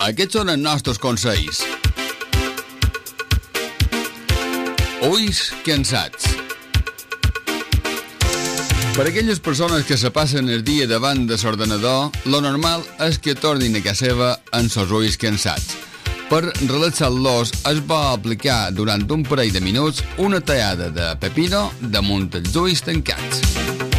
Aquests són els nostres consells. Ulls cansats. Per a aquelles persones que se passen el dia davant de l'ordenador, lo normal és que tornin a casa seva amb els ulls cansats. Per relaxar-los es va aplicar durant un parell de minuts una tallada de pepino damunt els ulls tancats.